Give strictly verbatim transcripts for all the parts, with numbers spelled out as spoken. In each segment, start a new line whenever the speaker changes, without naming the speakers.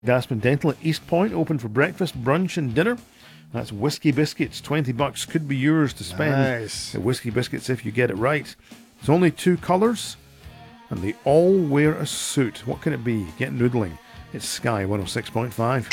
Gaspin Dental at East Point, open for breakfast, brunch, and dinner. That's Whiskey Biscuits. twenty bucks could be yours to spend.
Nice.
At Whiskey Biscuits if you get it right. There's only two colours, and they all wear a suit. What can it be? Get noodling. It's Sky one oh six point five.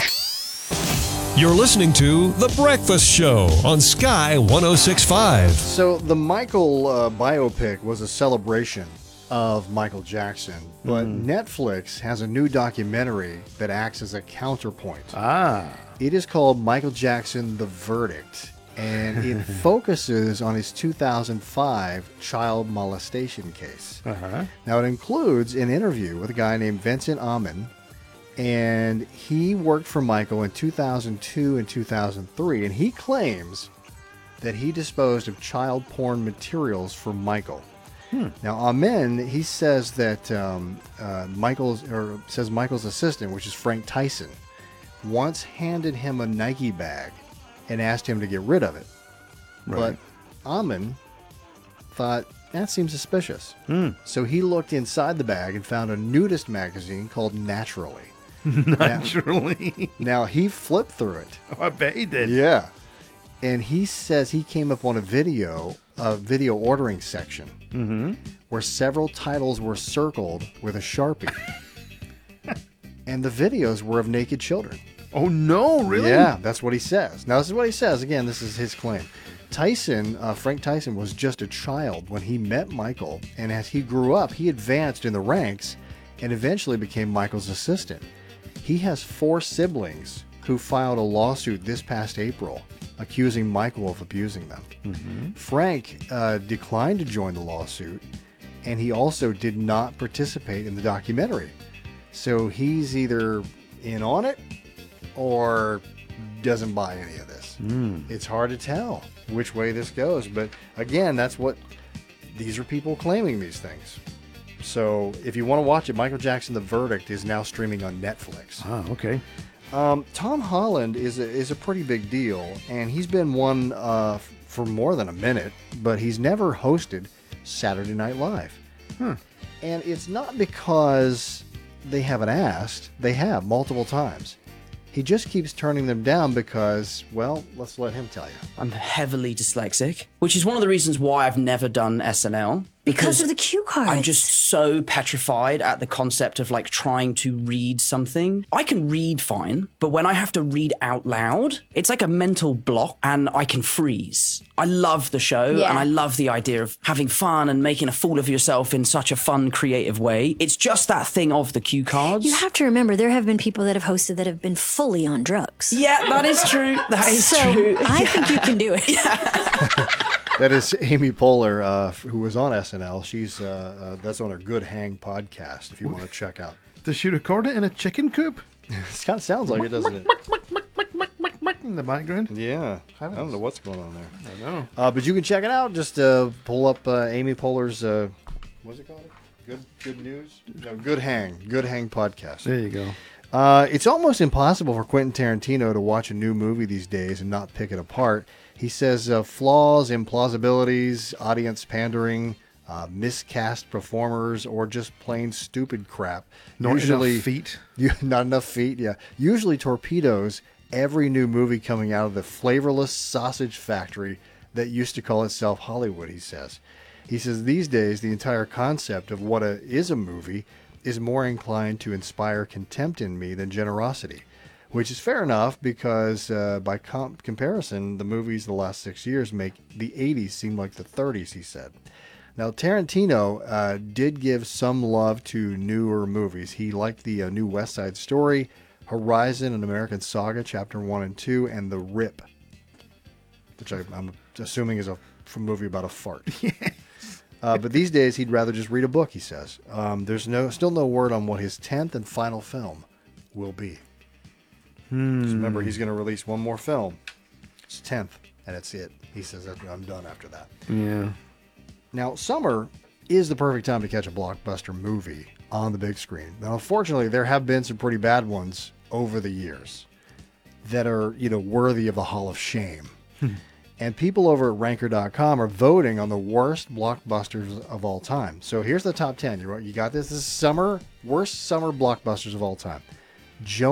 You're listening to The Breakfast Show on Sky one oh six point five.
So the Michael uh, biopic was a celebration of Michael Jackson, but mm. Netflix has a new documentary that acts as a counterpoint.
Ah.
It is called Michael Jackson: The Verdict, and it focuses on his two thousand five child molestation case.
Uh-huh.
Now, it includes an interview with a guy named Vincent Amon, and he worked for Michael in two thousand two and two thousand three, and he claims that he disposed of child porn materials for Michael. Hmm. Now, Amen, he says that um, uh, Michael's or says Michael's assistant, which is Frank Tyson, once handed him a Nike bag and asked him to get rid of it.
Right.
But Amen thought, that seems suspicious.
Hmm.
So he looked inside the bag and found a nudist magazine called Naturally.
Naturally.
Now, now he flipped through it.
Oh, I bet he did.
Yeah. And he says he came up on a video, a video ordering section,
mm-hmm.
where several titles were circled with a Sharpie. And the videos were of naked children.
Oh, no, really?
Yeah, that's what he says. Now, this is what he says. Again, this is his claim. Tyson, uh, Frank Tyson, was just a child when he met Michael, and as he grew up, he advanced in the ranks and eventually became Michael's assistant. He has four siblings who filed a lawsuit this past April accusing Michael of abusing them.
Mm-hmm.
Frank uh, declined to join the lawsuit, and he also did not participate in the documentary. So he's either in on it or doesn't buy any of this.
Mm.
It's hard to tell which way this goes, but again, that's what these are people claiming these things. So if you want to watch it, Michael Jackson: The Verdict is now streaming on Netflix.
Ah, okay.
Um, Tom Holland is a, is a pretty big deal, and he's been one uh, for more than a minute, but he's never hosted Saturday Night Live.
Hmm.
And it's not because they haven't asked. They have multiple times. He just keeps turning them down because, well, let's let him tell you.
I'm heavily dyslexic, which is one of the reasons why I've never done S N L.
Because of the cue cards.
I'm just so petrified at the concept of like trying to read something. I can read fine, but when I have to read out loud, it's like a mental block and I can freeze. I love the show
Yeah.
and I love the idea of having fun and making a fool of yourself in such a fun, creative way. It's just that thing of the cue cards.
You have to remember, there have been people that have hosted that have been fully on drugs.
Yeah, that is true. That is
so
true.
I
Yeah.
think you can do it.
That is Amy Poehler, uh, who was on S N L. She's uh, uh, that's on her Good Hang podcast if you want to check out.
Does she record it in a chicken coop?
It kind of sounds like it, doesn't it?
In the background?
Yeah. I don't know what's going on there.
I know.
Uh, but you can check it out. Just uh, pull up uh, Amy Poehler's, uh, what's it called? Good Good News? No, Good Hang. Good Hang podcast.
There you go.
Uh, it's almost impossible for Quentin Tarantino to watch a new movie these days and not pick it apart. He says uh, flaws, implausibilities, audience pandering, uh, miscast performers, or just plain stupid crap.
Not
Usually,
enough feet.
You, not enough feet, yeah. Usually torpedoes every new movie coming out of the flavorless sausage factory that used to call itself Hollywood, he says. He says these days the entire concept of what a, is a movie is more inclined to inspire contempt in me than generosity, which is fair enough because uh, by comp- comparison, the movies of the last six years make the eighties seem like the thirties, he said. Now, Tarantino uh, did give some love to newer movies. He liked the uh, new West Side Story, Horizon, An American Saga, Chapter one and two, and The Rip, which I, I'm assuming is a movie about a fart. Uh, but these days, he'd rather just read a book, he says. Um, there's no, still no word on what his tenth and final film will be.
Hmm.
Just remember, he's going to release one more film. It's tenth, and that's it. He says, I'm done after that.
Yeah.
Now, summer is the perfect time to catch a blockbuster movie on the big screen. Now, unfortunately, there have been some pretty bad ones over the years that are, you know, worthy of the Hall of Shame. And people over at ranker dot com are voting on the worst blockbusters of all time. So here's the top ten. You, you got this? This is summer, worst summer blockbusters of all time. Jonah